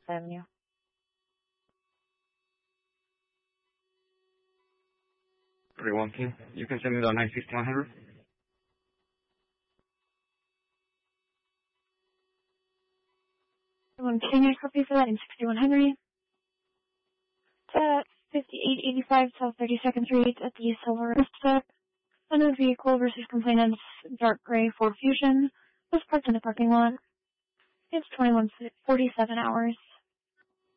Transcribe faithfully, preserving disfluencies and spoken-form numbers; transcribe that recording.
Avenue. thirty-one King. You can send me the nine sixty-one hundred. One King, I copy for that in sixty-one Henry. It's at fifty-eight eighty-five South thirty-second Street at the Silver Vista. Unknown vehicle versus complainant's dark gray Ford Fusion was parked in the parking lot. It's twenty-one forty-seven hours.